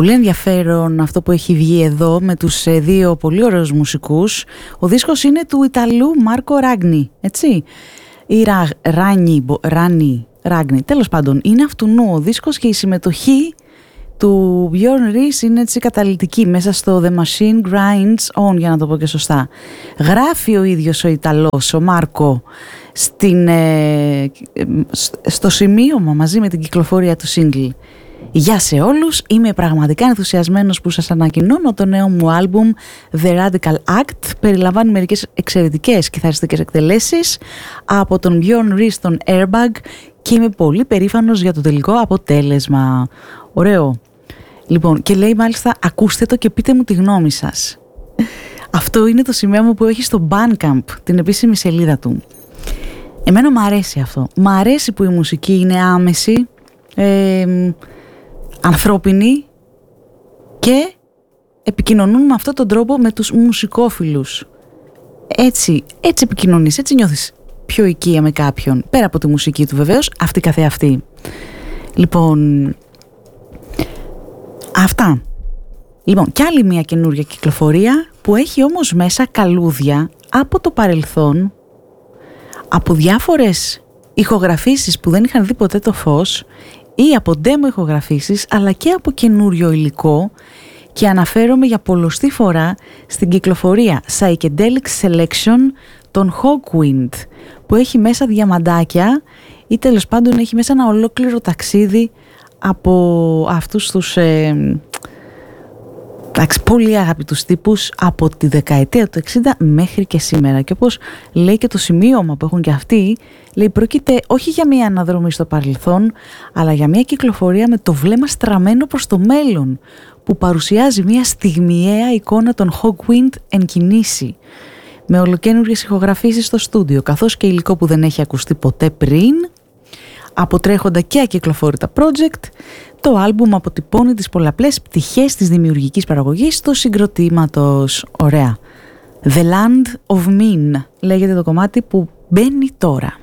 Πολύ ενδιαφέρον αυτό που έχει βγει εδώ με τους δύο πολύ ωραίους μουσικούς. Ο δίσκος είναι του Ιταλού Μάρκο Ράγκνι, έτσι, ή Ράγκνι, τέλος πάντων. Είναι αυτουνού ο δίσκος και η συμμετοχή του Björn Ries είναι έτσι καταλυτική μέσα στο The Machine Grinds On, για να το πω και σωστά. Γράφει ο ίδιος ο Ιταλός, ο Μάρκο, στο σημείωμα μαζί με την κυκλοφορία του single. Γεια σε όλους, είμαι πραγματικά ενθουσιασμένος που σας ανακοινώνω το νέο μου άλμπουμ The Radical Act. Περιλαμβάνει μερικές εξαιρετικές κιθαριστικές εκτελέσεις από τον Björn Ries, τον Airbag, και είμαι πολύ περήφανος για το τελικό αποτέλεσμα. Ωραίο. Λοιπόν, και λέει μάλιστα, ακούστε το και πείτε μου τη γνώμη σας. Αυτό είναι το σημείο που έχει στο Bandcamp, την επίσημη σελίδα του. Εμένα μου αρέσει αυτό. Μ' αρέσει που η μουσική είναι άμεση, ανθρώπινοι, και επικοινωνούν με αυτόν τον τρόπο με τους μουσικόφιλους. Έτσι επικοινωνείς, έτσι νιώθεις πιο οικία με κάποιον, πέρα από τη μουσική του βεβαίως, αυτή καθεαυτή. Λοιπόν, αυτά. Λοιπόν, κι άλλη μια καινούργια κυκλοφορία που έχει όμως μέσα καλούδια από το παρελθόν, από διάφορες ηχογραφήσεις που δεν είχαν δει ποτέ το φως, ή από demo ηχογραφήσεις, αλλά και από καινούριο υλικό, και αναφέρομαι για πολλοστή φορά στην κυκλοφορία Psychedelic Selection των Hawkwind, που έχει μέσα διαμαντάκια, ή τέλος πάντων έχει μέσα ένα ολόκληρο ταξίδι από αυτούς τους πολύ αγαπητούς τύπους από τη δεκαετία του 60 μέχρι και σήμερα. Και όπως λέει και το σημείωμα που έχουν και αυτοί, λέει, πρόκειται όχι για μια αναδρομή στο παρελθόν, αλλά για μια κυκλοφορία με το βλέμμα στραμμένο προς το μέλλον, που παρουσιάζει μια στιγμιαία εικόνα των Hawkwind εν κινήσει, με ολοκαίνουργιες ηχογραφήσεις στο στούντιο, καθώς και υλικό που δεν έχει ακουστεί ποτέ πριν, αποτρέχοντα και ακυκλοφόρητα project. Το άλμπουμ αποτυπώνει τις πολλαπλές πτυχές της δημιουργικής παραγωγής του συγκροτήματος. Ωραία. The Land of Min λέγεται το κομμάτι που μπαίνει τώρα.